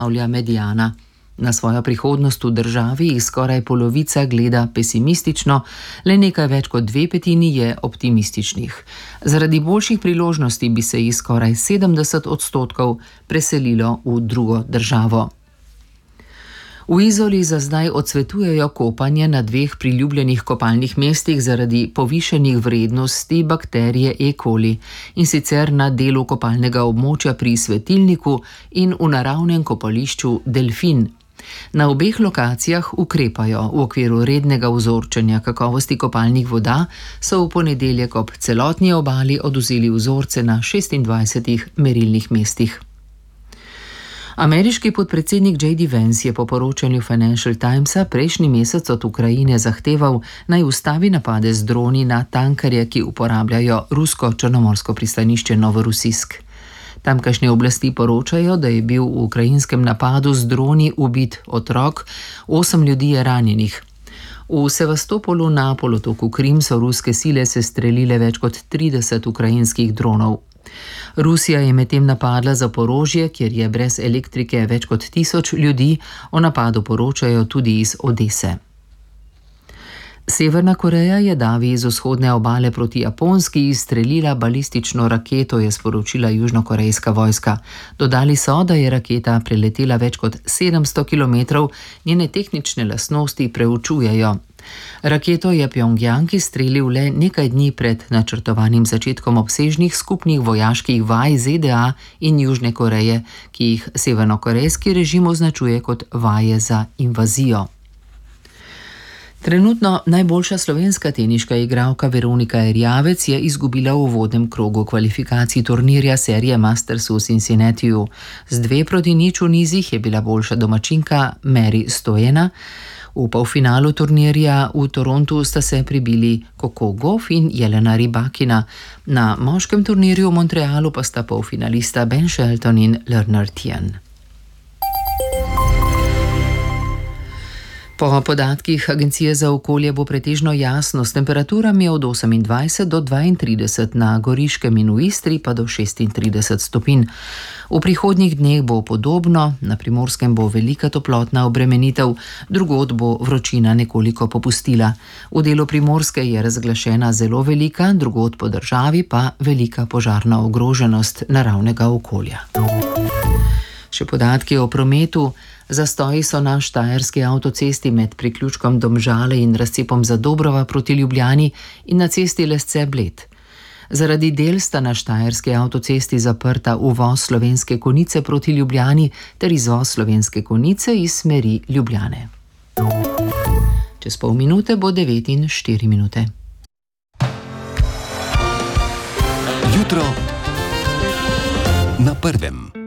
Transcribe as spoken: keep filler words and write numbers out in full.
ugotavlja Mediana. Na svojo prihodnost v državi jih skoraj polovica gleda pesimistično, le nekaj več kot dve petini je optimističnih. Zaradi boljših priložnosti bi se jih skoraj sedemdeset odstotkov preselilo v drugo državo. V Izoli za zdaj odsvetujejo kopanje na dveh priljubljenih kopalnih mestih zaradi povišenih vrednosti bakterije E. coli, in sicer na delu kopalnega območja pri Svetilniku in v naravnem kopališču Delfin. Na obeh lokacijah ukrepajo. V okviru rednega vzorčenja kakovosti kopalnih voda so v ponedeljek ob celotni obali odvzeli vzorce na šestindvajsetih merilnih mestih. Ameriški podpredsednik J D Vance je po poročanju Financial Timesa prejšnji mesec od Ukrajine zahteval, naj ustavi napade z droni na tankerje, ki uporabljajo rusko črnomorsko pristanišče Novorossijsk. Tamkajšnje oblasti poročajo, da je bil v ukrajinskem napadu z droni ubit otrok, osem ljudi je ranjenih. V Sevastopolu na polotoku Krim so ruske sile sestrelile več kot trideset ukrajinskih dronov. Rusija je medtem napadla Zaporožje, kjer je brez elektrike več kot tisoč ljudi, o napadu poročajo tudi iz Odese. Severna Koreja je davi iz vzhodne obale proti Japonski izstrelila balistično raketo, je sporočila južnokorejska vojska. Dodali so, da je raketa preletela več kot sedemsto kilometrov, njene tehnične lastnosti preučujejo. Raketo je Pjongjang izstrelil le nekaj dni pred načrtovanim začetkom obsežnih skupnih vojaških vaj Z D A in Južne Koreje, ki jih severnokorejski režim označuje kot vaje za invazijo. Trenutno najboljša slovenska teniška igralka Veronika Erjavec je izgubila v uvodnem krogu kvalifikacij turnirja serije Masters v Cincinnatiju. Z dve proti nič v nizih je bila boljša domačinka Mary Stojena. V polfinalu turnirja v Torontu sta se pribili Coco Gauff in Jelena Rybakina. Na moškem turnirju v Montrealu pa sta polfinalista Ben Shelton in Lerner Tien. Po podatkih Agencije za okolje bo pretežno jasno s temperaturami od osemindvajset do dvaintrideset, na Goriškem in v Istri pa do šestintrideset stopinj. V prihodnjih dneh bo podobno, na Primorskem bo velika toplotna obremenitev, drugod bo vročina nekoliko popustila. V delu Primorske je razglašena zelo velika, drugod po državi pa velika požarna ogroženost naravnega okolja. Še podatki o prometu. Zastoji so na štajerski avtocesti med priključkom Domžale in razcepom Zadobrova proti Ljubljani in na cesti Lesce-Bled. Zaradi del sta na štajerski avtocesti zaprta uvoz Slovenske Konjice proti Ljubljani ter izvoz Slovenske Konjice iz smeri Ljubljane. Čez pol minute bo devet in štiri minute. Jutro na prvem.